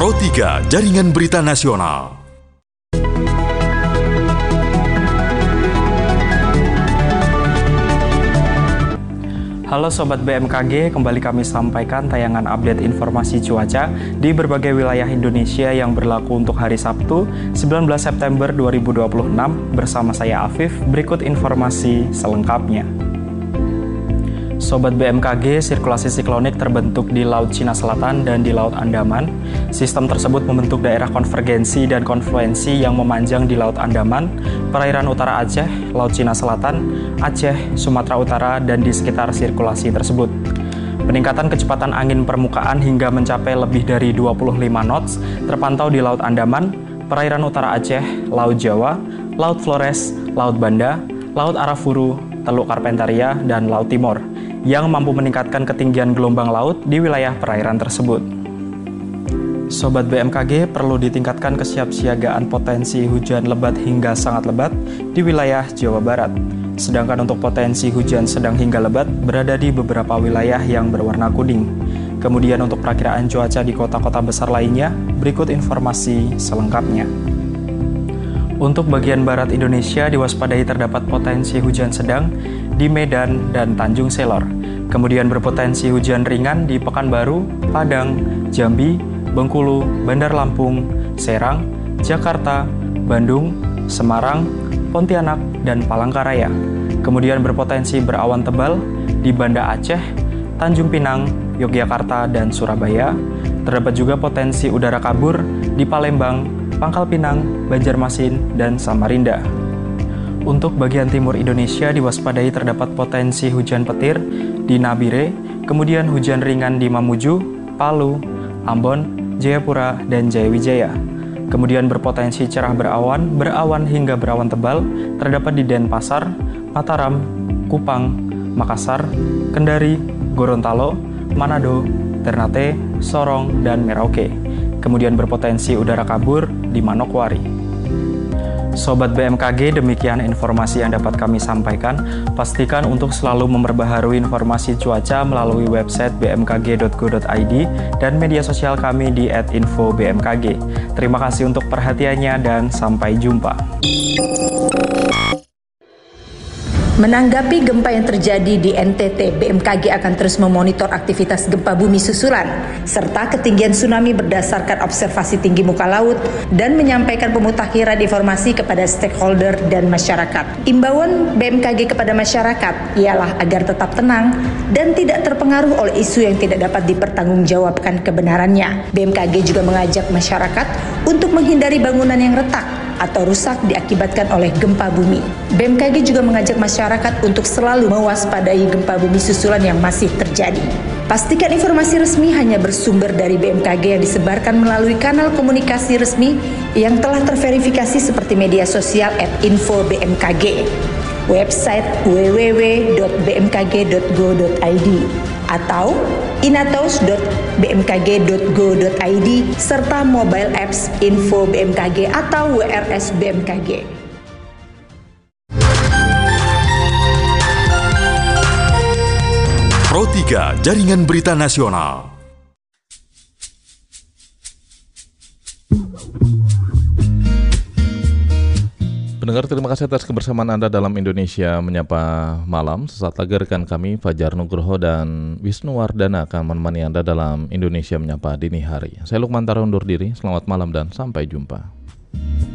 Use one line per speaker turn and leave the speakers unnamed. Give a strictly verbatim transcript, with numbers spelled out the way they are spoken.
Pro tiga Jaringan Berita Nasional.
Halo Sobat B M K G, kembali kami sampaikan tayangan update informasi cuaca di berbagai wilayah Indonesia yang berlaku untuk hari Sabtu, sembilan belas September dua ribu dua puluh enam. Bersama saya Afif, berikut informasi selengkapnya. Sobat B M K G, sirkulasi siklonik terbentuk di Laut Cina Selatan dan di Laut Andaman. Sistem tersebut membentuk daerah konvergensi dan konfluensi yang memanjang di Laut Andaman, perairan utara Aceh, Laut Cina Selatan, Aceh, Sumatera Utara, dan di sekitar sirkulasi tersebut. Peningkatan kecepatan angin permukaan hingga mencapai lebih dari dua puluh lima knots terpantau di Laut Andaman, perairan utara Aceh, Laut Jawa, Laut Flores, Laut Banda, Laut Arafuru, Teluk Carpentaria, dan Laut Timor, yang mampu meningkatkan ketinggian gelombang laut di wilayah perairan tersebut. Sobat B M K G, perlu ditingkatkan kesiapsiagaan potensi hujan lebat hingga sangat lebat di wilayah Jawa Barat. Sedangkan untuk potensi hujan sedang hingga lebat berada di beberapa wilayah yang berwarna kuning. Kemudian untuk perakiraan cuaca di kota-kota besar lainnya, berikut informasi selengkapnya. Untuk bagian barat Indonesia diwaspadai terdapat potensi hujan sedang di Medan dan Tanjung Selor. Kemudian berpotensi hujan ringan di Pekanbaru, Padang, Jambi, Bengkulu, Bandar Lampung, Serang, Jakarta, Bandung, Semarang, Pontianak, dan Palangkaraya. Kemudian berpotensi berawan tebal di Banda Aceh, Tanjung Pinang, Yogyakarta, dan Surabaya. Terdapat juga potensi udara kabur di Palembang, Pangkal Pinang, Banjarmasin, dan Samarinda. Untuk bagian timur Indonesia diwaspadai terdapat potensi hujan petir di Nabire, kemudian hujan ringan di Mamuju, Palu, Ambon, Jayapura, dan Jayawijaya. Kemudian berpotensi cerah berawan, berawan hingga berawan tebal terdapat di Denpasar, Mataram, Kupang, Makassar, Kendari, Gorontalo, Manado, Ternate, Sorong, dan Merauke. Kemudian berpotensi udara kabur di Manokwari. Sobat B M K G, demikian informasi yang dapat kami sampaikan. Pastikan untuk selalu memperbaharui informasi cuaca melalui website b m k g dot go dot i d dan media sosial kami di at info b m k g. Terima kasih untuk perhatiannya dan sampai jumpa.
Menanggapi gempa yang terjadi di N T T, B M K G akan terus memonitor aktivitas gempa bumi susulan serta ketinggian tsunami berdasarkan observasi tinggi muka laut dan menyampaikan pemutakhiran informasi kepada stakeholder dan masyarakat. Imbauan B M K G kepada masyarakat ialah agar tetap tenang dan tidak terpengaruh oleh isu yang tidak dapat dipertanggungjawabkan kebenarannya. B M K G juga mengajak masyarakat untuk menghindari bangunan yang retak atau rusak diakibatkan oleh gempa bumi. B M K G juga mengajak masyarakat untuk selalu mewaspadai gempa bumi susulan yang masih terjadi. Pastikan informasi resmi hanya bersumber dari B M K G yang disebarkan melalui kanal komunikasi resmi yang telah terverifikasi seperti media sosial at info b m k g, website w w w dot b m k g dot go dot i d, atau inatos dot b m k g dot go dot i d serta mobile apps Info B M K G atau W R S B M K G.
Pro tiga Jaringan Berita Nasional.
Pendengar, terima kasih atas kebersamaan Anda dalam Indonesia Menyapa Malam. Sesaat lagi rekan kami Fajar Nugroho dan Wisnu Wardana akan menemani Anda dalam Indonesia Menyapa Dini Hari. Saya Lukman Tara undur diri, selamat malam dan sampai jumpa.